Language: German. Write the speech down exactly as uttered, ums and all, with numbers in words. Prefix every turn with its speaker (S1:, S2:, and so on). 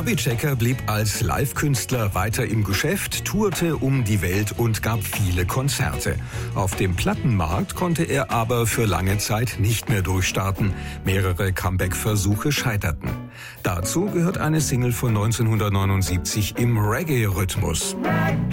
S1: Bobby Checker blieb als Live-Künstler weiter im Geschäft, tourte um die Welt und gab viele Konzerte. Auf dem Plattenmarkt konnte er aber für lange Zeit nicht mehr durchstarten. Mehrere Comeback-Versuche scheiterten. Dazu gehört eine Single von neunzehnhundertneunundsiebzig im Reggae-Rhythmus.